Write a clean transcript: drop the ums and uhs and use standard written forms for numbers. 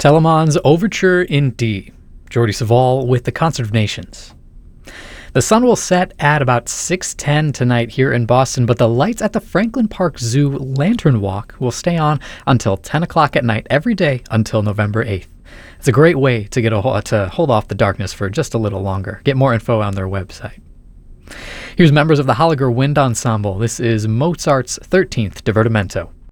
Telemann's Overture in D. Jordi Savall with the Concert of Nations. The sun will set at about 6:10 tonight here in Boston, but the lights at the Franklin Park Zoo Lantern Walk will stay on until 10 o'clock at night every day until November 8th. It's a great way to to hold off the darkness for just a little longer. Get more info on their website. Here's members of the Holliger Wind Ensemble. This is Mozart's 13th Divertimento.